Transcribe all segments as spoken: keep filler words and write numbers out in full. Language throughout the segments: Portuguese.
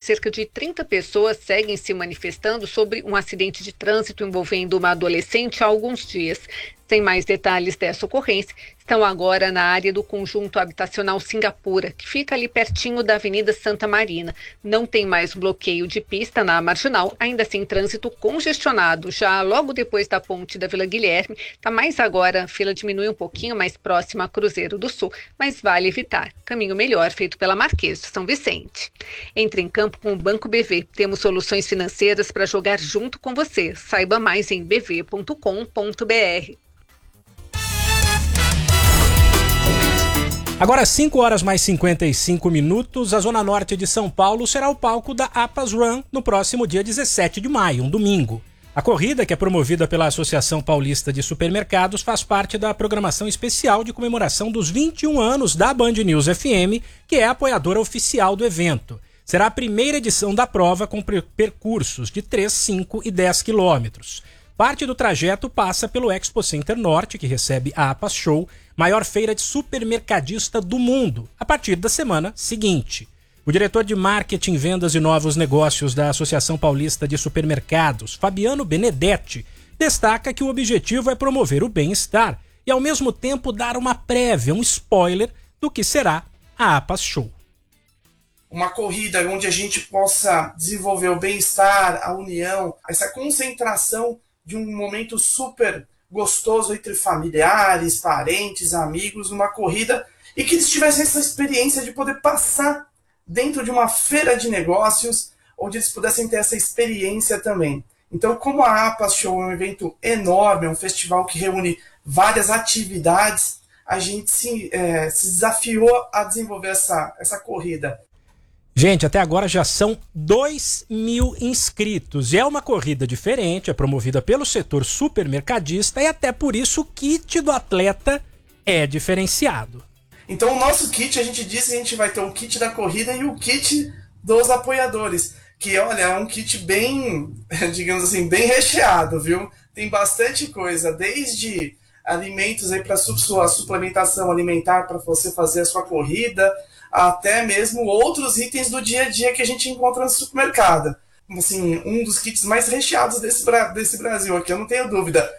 cerca de trinta pessoas seguem se manifestando sobre um acidente de trânsito envolvendo uma adolescente há alguns dias. Sem mais detalhes dessa ocorrência, estão agora na área do conjunto habitacional Singapura, que fica ali pertinho da Avenida Santa Marina. Não tem mais bloqueio de pista na marginal, ainda assim trânsito congestionado. Já logo depois da ponte da Vila Guilherme, está mais agora, a fila diminui um pouquinho mais próxima a Cruzeiro do Sul, mas vale evitar. Caminho melhor feito pela Marquês de São Vicente. Entre em campo com o Banco B V. Temos soluções financeiras para jogar junto com você. Saiba mais em b v ponto com ponto b r. Agora, cinco horas mais cinquenta e cinco minutos, a Zona Norte de São Paulo será o palco da APAS Run no próximo dia dezessete de maio, um domingo. A corrida, que é promovida pela Associação Paulista de Supermercados, faz parte da programação especial de comemoração dos vinte e um anos da Band News F M, que é a apoiadora oficial do evento. Será a primeira edição da prova com percursos de três, cinco e dez quilômetros. Parte do trajeto passa pelo Expo Center Norte, que recebe a APAS Show, maior feira de supermercadista do mundo, a partir da semana seguinte. O diretor de Marketing, Vendas e Novos Negócios da Associação Paulista de Supermercados, Fabiano Benedetti, destaca que o objetivo é promover o bem-estar e, ao mesmo tempo, dar uma prévia, um spoiler do que será a APAS Show. Uma corrida onde a gente possa desenvolver o bem-estar, a união, essa concentração de um momento super gostoso entre familiares, parentes, amigos, numa corrida, e que eles tivessem essa experiência de poder passar dentro de uma feira de negócios, onde eles pudessem ter essa experiência também. Então, como a APAS Show é um evento enorme, é um festival que reúne várias atividades, a gente se, é, se desafiou a desenvolver essa, essa corrida. Gente, até agora já são dois mil inscritos. E é uma corrida diferente, é promovida pelo setor supermercadista e até por isso o kit do atleta é diferenciado. Então o nosso kit, a gente disse que a gente vai ter o kit da corrida e o kit dos apoiadores. Que, olha, é um kit bem, digamos assim, bem recheado, viu? Tem bastante coisa, desde alimentos aí para sua suplementação alimentar para você fazer a sua corrida, até mesmo outros itens do dia a dia que a gente encontra no supermercado. Assim, um dos kits mais recheados desse, desse Brasil aqui, eu não tenho dúvida.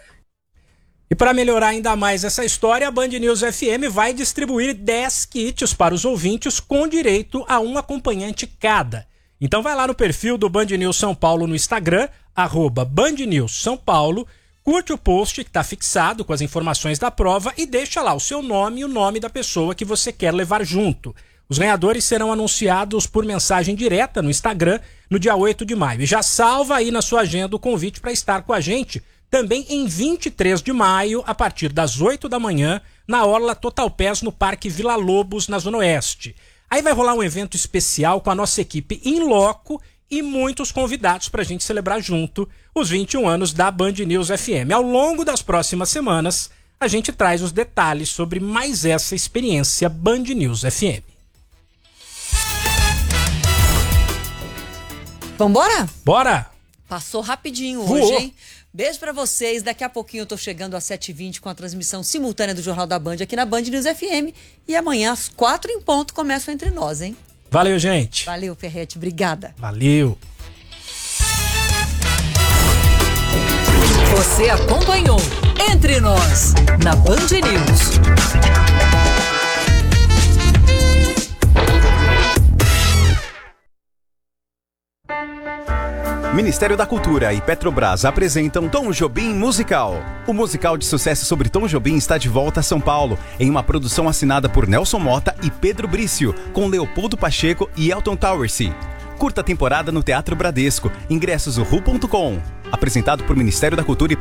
E para melhorar ainda mais essa história, a Band News F M vai distribuir dez kits para os ouvintes com direito a um acompanhante cada. Então vai lá no perfil do Band News São Paulo no Instagram, arroba Band News São Paulo, curte o post que está fixado com as informações da prova e deixa lá o seu nome e o nome da pessoa que você quer levar junto. Os ganhadores serão anunciados por mensagem direta no Instagram no dia oito de maio. E já salva aí na sua agenda o convite para estar com a gente também em vinte e três de maio, a partir das oito da manhã, na Orla Total Pass, no Parque Vila Lobos, na Zona Oeste. Aí vai rolar um evento especial com a nossa equipe in loco e muitos convidados para a gente celebrar junto os vinte e um anos da Band News F M. Ao longo das próximas semanas, a gente traz os detalhes sobre mais essa experiência Band News F M. Vambora? Bora! Passou rapidinho Voou. hoje, hein? Beijo pra vocês. Daqui a pouquinho eu tô chegando às sete e vinte com a transmissão simultânea do Jornal da Band aqui na Band News F M. E amanhã, às quatro em ponto, começa o Entre Nós, hein? Valeu, gente. Valeu, Ferretti. Obrigada. Valeu. Você acompanhou Entre Nós, na Band News. Ministério da Cultura e Petrobras apresentam Tom Jobim Musical. O musical de sucesso sobre Tom Jobim está de volta a São Paulo, em uma produção assinada por Nelson Mota e Pedro Brício, com Leopoldo Pacheco e Elton Towersey. Curta temporada no Teatro Bradesco. Ingressos urru ponto com. Apresentado por Ministério da Cultura e